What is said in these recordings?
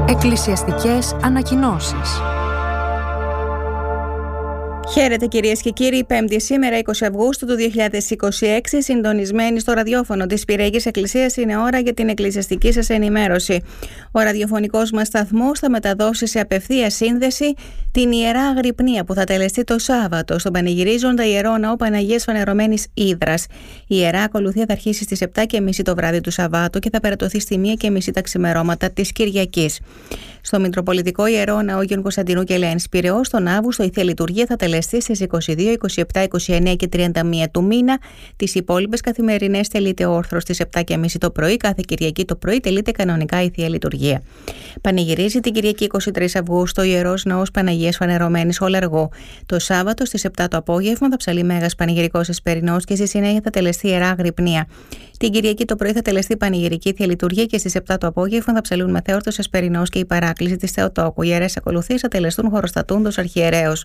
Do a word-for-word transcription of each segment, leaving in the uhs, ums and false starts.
Εκκλησιαστικές ανακοινώσεις. Χαίρετε κυρίες και κύριοι, Πέμπτη σήμερα είκοσι Αυγούστου του δύο χιλιάδες είκοσι έξι, συντονισμένοι στο ραδιόφωνο της Πυριακής Εκκλησίας, είναι ώρα για την εκκλησιαστική σας ενημέρωση. Ο ραδιοφωνικός μας σταθμός θα μεταδώσει σε απευθεία σύνδεση την Ιερά Αγρυπνία που θα τελεστεί το Σάββατο στον πανηγυρίζοντα Ιερό Ναό Παναγίας Φανερωμένης Ύδρας. Η Ιερά Ακολουθία θα αρχίσει στις επτά και μισή το βράδυ του Σαββάτου και θα περατωθεί στη μία και μισή τα ξημερώματα της Κυριακής. Στο Μητροπολιτικό Ιερό Ναό Αγίων Κωνσταντινού και Ελένης Πειραιώς, τον Αύγουστο, η Θεία Λειτουργία θα τελεστεί στις είκοσι δύο, είκοσι επτά, είκοσι εννέα και τριάντα μία του μήνα. Τις υπόλοιπες καθημερινές τελείται όρθρος στις επτά και μισή το πρωί. Κάθε Κυριακή το πρωί τελείται κανονικά η Θεία Λειτουργία. Πανηγυρίζει την Κυριακή είκοσι τρεις Αυγούστου ο Ιερός Ναός Παναγίας Φανερωμένης Ολαργού. Το Σάββατο στις επτά το απόγευμα θα ψαλεί Μέγας Πανηγυρικός Εσπερινός και στη συνέχεια θα τελεστεί Ιερά Αγρυπνία. Την Κυριακή το πρωί θα τελεστεί Πανηγυρική Θεία Λειτουργία και στις επτά το απόγευμα θα ψαλούν Μεθέορτος Εσπερινός και η παράκληση της Θεοτόκου. Οι ιερές ακολουθίες θα τελεστούν χωροστατούντος αρχιερέως.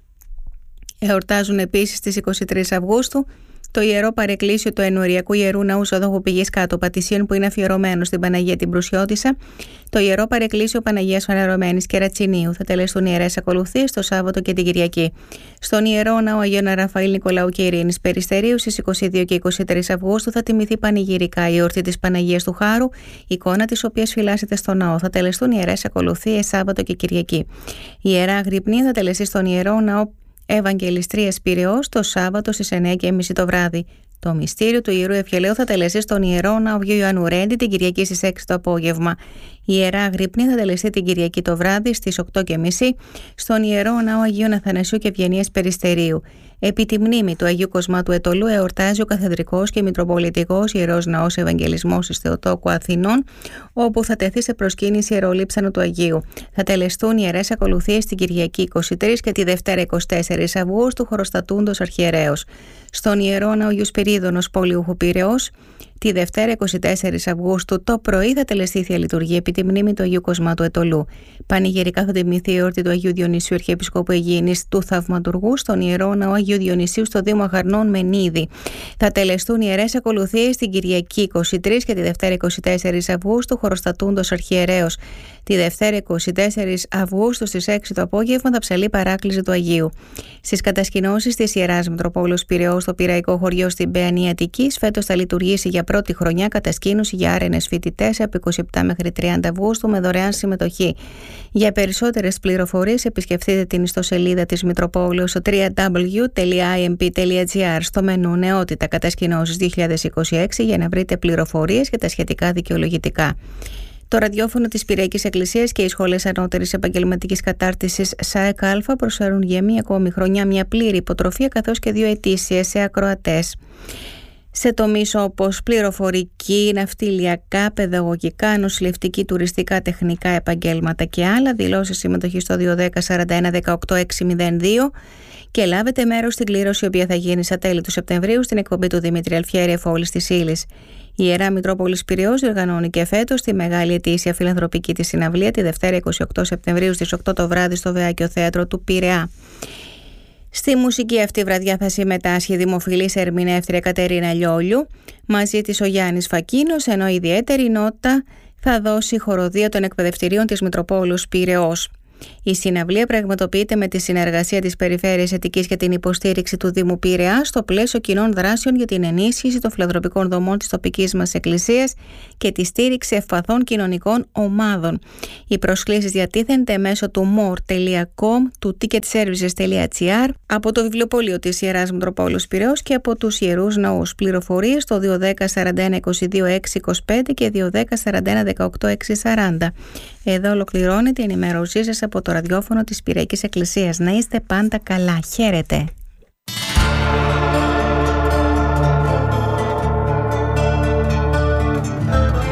Εορτάζουν επίσης στις είκοσι τρεις Αυγούστου το Ιερό Παρεκκλήσιο του Ενωριακού Ιερού Ναού Ζωδόχου Πηγής Κάτω Πατησίων, που είναι αφιερωμένο στην Παναγία την Προυσιώτισσα. Το Ιερό Παρεκκλήσιο Παναγίας Φανερωμένης Κερατσινίου. Θα τελεστούν ιερές ακολουθίες το Σάββατο και την Κυριακή. Στον Ιερό Ναό Αγίων Ραφαήλ Νικολαού και Ειρήνης Περιστερίου στις είκοσι δύο και είκοσι τρεις Αυγούστου θα τιμηθεί πανηγυρικά η εορτή της Παναγίας του Χάρου, εικόνα της οποίας φυλάσσεται στο ναό. Θα τελεστούν ιερές ακολουθίες Σάββατο και Κυριακή. Η Ιερά Αγρυπνία θα τελεστεί στον Ιερό Ναό Ευαγγελιστρίας Πειραιώς το Σάββατο στις εννέα και μισή το βράδυ. Το μυστήριο του Ιερού Ευχελαίου θα τελεστεί στον Ιερό Ναό Αγίου Ιωάννου Ρέντη την Κυριακή στις έξι το απόγευμα. Η Ιερά Αγρυπνία θα τελεστεί την Κυριακή το βράδυ στις οκτώ και μισή στον Ιερό Ναό Αγίων Αθανασίου και Ευγενίας Περιστερίου. Επί τη μνήμη του Αγίου Κοσμάτου Ετωλού εορτάζει ο Καθεδρικός και Μητροπολιτικός Ιερός Ναός Ευαγγελισμός της Θεοτόκου Αθηνών, όπου θα τεθεί σε προσκύνηση ιερολείψανο του Αγίου. Θα τελεστούν ιερές ακολουθίες την Κυριακή είκοσι τρεις και τη Δευτέρα είκοσι τέσσερις Αυγούστου χωροστατούντος αρχιερέως. Στον Ιερό Ναό Αγίου Σπυρίδωνος Πολιούχου Πειραιώς, τη Δευτέρα είκοσι τέσσερις Αυγούστου το πρωί θα τελεστεί η Θεία Λειτουργία επί τη μνήμη του Αγίου Κοσμάτου Ετωλού. Πανηγυρικά θα τιμηθεί η εορτή του Αγίου Διονυσίου Αρχιεπισκόπου Αιγίνης του Θαυματουργού στον Ιερό Ναό Αγίου Διονυσίου στο Δήμο Αχαρνών Μενίδη. Θα τελεστούν ιερές ακολουθίες την Κυριακή είκοσι τρεις και τη Δευτέρα είκοσι τέσσερις Αυγούστου χωροστατούντος αρχιερέως. Τη Δευτέρα είκοσι τέσσερις Αυγούστου στις έξι το απόγευμα θα ψαλεί παράκληση του Αγίου. Στις κατασκηνώσεις της Ιεράς Μητροπόλεως Πειραιώς στο Πειραϊκό Χωριό στην Παιανία Αττικής, φέτος θα λειτουργήσει για πρώτη χρονιά κατασκήνωση για άρενες φοιτητές από είκοσι επτά μέχρι τριάντα Αυγούστου με δωρεάν συμμετοχή. Για περισσότερες πληροφορίες επισκεφτείτε την ιστοσελίδα της Μητροπόλεως στο double-u double-u double-u τελεία άι εμ πι τελεία τζι άρ στο μενού Νεότητα Κατασκηνώσεις δύο χιλιάδες είκοσι έξι για να βρείτε πληροφορίες για τα σχετικά δικαιολογητικά. Το ραδιόφωνο της Πυριακής Εκκλησίας και οι σχολές ανώτερης επαγγελματικής κατάρτισης ΣΑΕΚ Α προσφέρουν για μία ακόμη χρονιά μια πλήρη υποτροφία καθώς και δύο ετήσιες σε ακροατές. Σε τομείς όπως πληροφορική, ναυτιλιακά, παιδαγωγικά, νοσηλευτική, τουριστικά, τεχνικά επαγγέλματα και άλλα, δηλώσει συμμετοχή στο δύο ένα μηδέν σαράντα ένα δεκαοκτώ έξι μηδέν δύο και λάβετε μέρος στην κλήρωση η οποία θα γίνει στα τέλη του Σεπτεμβρίου στην εκπομπή του Δημήτρη Αλφιέρη Εφόλης της Ύλης. Η Ιερά Μητρόπολης Πειραιώς διοργανώνει και φέτος τη μεγάλη ετήσια φιλανθρωπική της συναυλία τη Δευτέρα είκοσι οκτώ Σεπτεμβρίου στις οκτώ το βράδυ στο Βεάκιο Θέατρο του Πειραιά. Στη μουσική αυτή βραδιά θα συμμετάσχει η δημοφιλής ερμηνεύτρια Κατερίνα Λιόλιου, μαζί της ο Γιάννης Φακίνος, ενώ ιδιαίτερη νότα θα δώσει η χοροδία των εκπαιδευτηρίων της Μητροπόλεως Πειραιώς. Η συναυλία πραγματοποιείται με τη συνεργασία της Περιφέρειας Αττικής και την υποστήριξη του Δήμου Πειραιά στο πλαίσιο κοινών δράσεων για την ενίσχυση των φιλανθρωπικών δομών της τοπικής μας εκκλησίας και τη στήριξη ευπαθών κοινωνικών ομάδων. Οι προσκλήσεις διατίθενται μέσω του more τελεία com, του ticketservices τελεία gr, από το βιβλιοπωλείο της Ιεράς Μητροπόλεως Πειραιώς και από τους Ιερούς Ναούς. Πληροφορίες στο δύο ένα μηδέν σαράντα ένα είκοσι δύο έξι είκοσι πέντε και δύο ένα μηδέν σαράντα ένα δεκαοκτώ έξι σαράντα. Εδώ ολοκληρώνεται η ενημέρωσή σας από το ραδιόφωνο της Πυριακής Εκκλησίας. Να είστε πάντα καλά. Χαίρετε.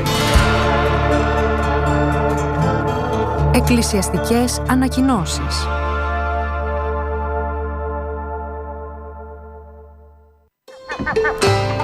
Εκκλησιαστικές ανακοινώσεις.